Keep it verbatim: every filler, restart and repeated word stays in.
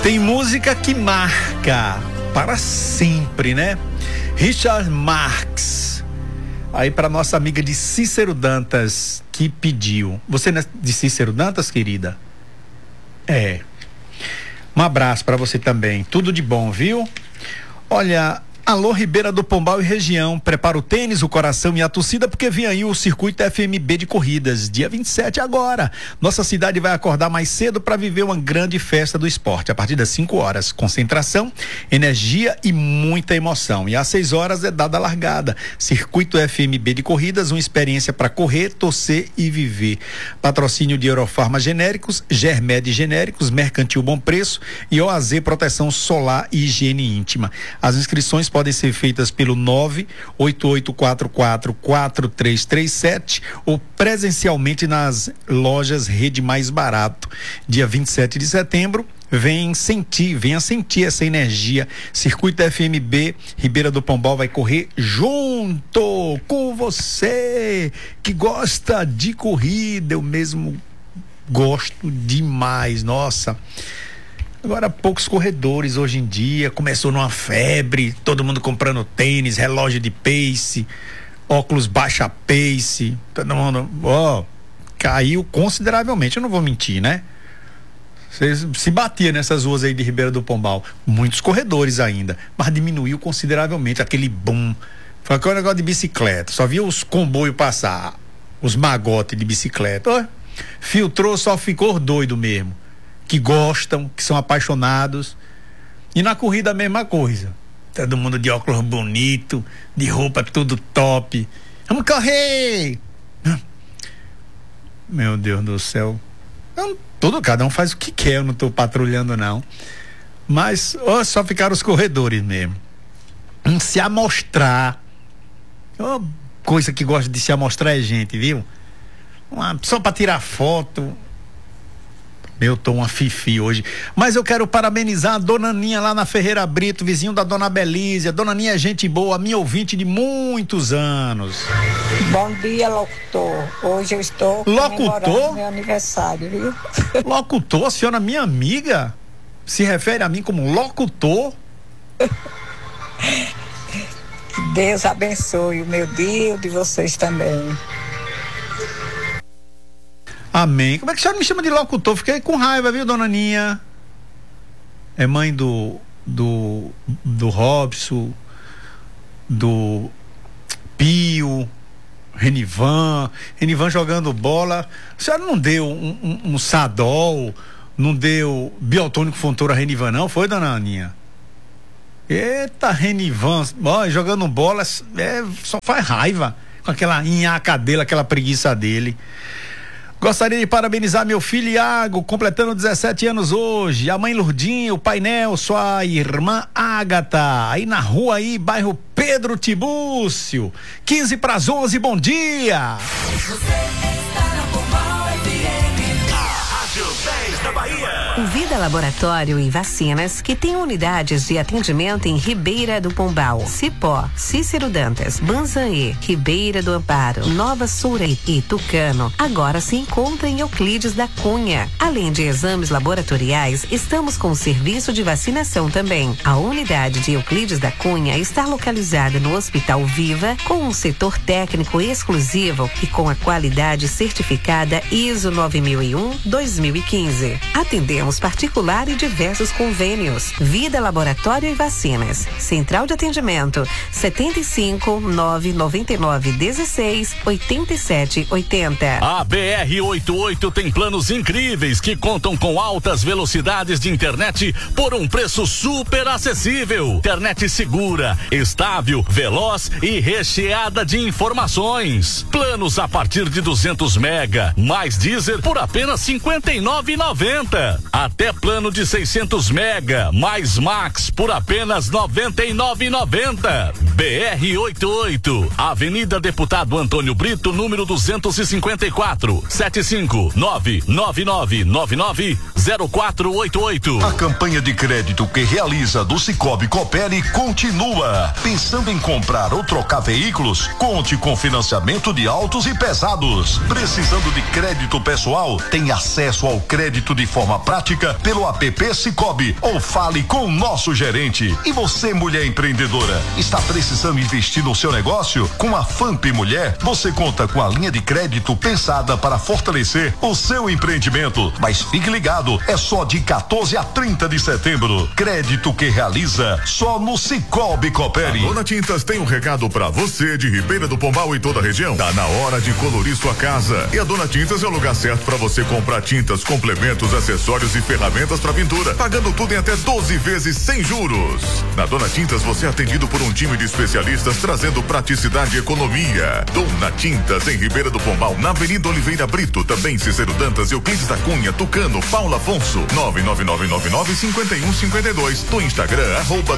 Tem música que marca para sempre, né? Richard Marx. Aí para nossa amiga de Cícero Dantas, que pediu. Você não é de Cícero Dantas, querida? É. Um abraço para você também. Tudo de bom, viu? Olha, alô Ribeira do Pombal e região, prepara o tênis, o coração e a torcida, porque vem aí o Circuito F M B de Corridas, dia vinte e sete agora. Nossa cidade vai acordar mais cedo para viver uma grande festa do esporte, a partir das cinco horas, concentração, energia e muita emoção. E às seis horas é dada a largada. Circuito F M B de Corridas, uma experiência para correr, torcer e viver. Patrocínio de Eurofarma Genéricos, Germed Genéricos, Mercantil Bom Preço e O A Z Proteção Solar e Higiene Íntima. As inscrições podem ser feitas pelo nove oito oito quatro quatro quatro três três sete ou presencialmente nas lojas Rede Mais Barato. Dia vinte e sete de setembro, vem sentir, venha sentir essa energia. Circuito F M B Ribeira do Pombal vai correr junto com você que gosta de corrida. Eu mesmo gosto demais, nossa. Agora, poucos corredores hoje em dia, começou numa febre, todo mundo comprando tênis, relógio de pace, óculos baixa pace, todo mundo, ó, oh, caiu consideravelmente, eu não vou mentir, né? Vocês se batia nessas ruas aí de Ribeira do Pombal, muitos corredores ainda, mas diminuiu consideravelmente aquele boom. Foi aquele negócio de bicicleta, só via os comboios passar, os magotes de bicicleta, ó, filtrou, só ficou doido mesmo. Que gostam, que são apaixonados. E na corrida a mesma coisa. Todo mundo de óculos bonito, de roupa tudo top. Vamos correr! Meu Deus do céu. Eu, tudo, cada um faz o que quer, eu não tô patrulhando não. Mas oh, só ficaram os corredores mesmo. Em se amostrar. Oh, coisa que gosta de se amostrar é gente, viu? Uma, só pra tirar foto. Eu tô uma fifi hoje, mas eu quero parabenizar a Dona Aninha lá na Ferreira Brito, vizinho da Dona Belízia. Dona Aninha é gente boa, minha ouvinte de muitos anos. Bom dia, locutor. Hoje eu estou comemorando meu aniversário, viu? Locutor, a senhora minha amiga? Se refere a mim como locutor? Que Deus abençoe o meu dia e o de vocês também. Amém. Como é que a senhora me chama de locutor? Fiquei com raiva, viu, Dona Aninha? É mãe do do do Robson, do Pio, Renivan, Renivan jogando bola. A senhora não deu um, um, um Sadol, não deu biotônico Fontoura Renivan, não? Foi, Dona Aninha? Eita, Renivan, ó, jogando bola, é, só faz raiva com aquela nhaca dele, aquela preguiça dele. Gostaria de parabenizar meu filho Iago, completando dezessete anos hoje, a mãe Lourdinha, o pai Nelson, a irmã Ágata, aí na rua aí, bairro Pedro Tibúcio, quinze para as onze, bom dia! O Vida Laboratório e Vacinas, que tem unidades de atendimento em Ribeira do Pombal, Cipó, Cícero Dantas, Banzaê, Ribeira do Amparo, Nova Soura e Tucano, agora se encontra em Euclides da Cunha. Além de exames laboratoriais, estamos com o serviço de vacinação também. A unidade de Euclides da Cunha está localizada no Hospital Viva, com um setor técnico exclusivo e com a qualidade certificada I S O nove mil e um dois mil e quinze. Atendemos particular e diversos convênios. Vida Laboratório e Vacinas. Central de atendimento setenta e cinco, nove noventa e nove, dezesseis, oitenta e sete, oitenta. A B R oitenta e oito tem planos incríveis que contam com altas velocidades de internet por um preço super acessível. Internet segura, estável, veloz e recheada de informações. Planos a partir de duzentos mega, mais Deezer por apenas cinquenta e nove reais e noventa centavos. Até plano de seiscentos mega, mais Max por apenas noventa e nove reais e noventa centavos. B R oitenta e oito, Avenida Deputado Antônio Brito, número duzentos e cinquenta e quatro, sete cinco nove nove nove nove nove zero quatro oito oito. A campanha de crédito que realiza do Cicobi Coopere continua. Pensando em comprar ou trocar veículos? Conte com financiamento de autos e pesados. Precisando de crédito pessoal? Tem acesso ao crédito de forma prática prática pelo app Cicobi ou fale com o nosso gerente. E você, mulher empreendedora, está precisando investir no seu negócio? Com a Famp Mulher, você conta com a linha de crédito pensada para fortalecer o seu empreendimento. Mas fique ligado, é só de quatorze a trinta de setembro. Crédito que realiza só no Cicobi Coopere. A Dona Tintas tem um recado para você de Ribeira do Pombal e toda a região. Tá na hora de colorir sua casa. E a Dona Tintas é o lugar certo para você comprar tintas, complementos, acessórios e ferramentas para pintura, pagando tudo em até doze vezes sem juros. Na Dona Tintas você é atendido por um time de especialistas trazendo praticidade e economia. Dona Tintas em Ribeira do Pombal, na Avenida Oliveira Brito, também Cícero Dantas, Euclides da Cunha, Tucano, Paulo Afonso, nove nove nove nove nove cinco um cinco dois. Do Instagram, arroba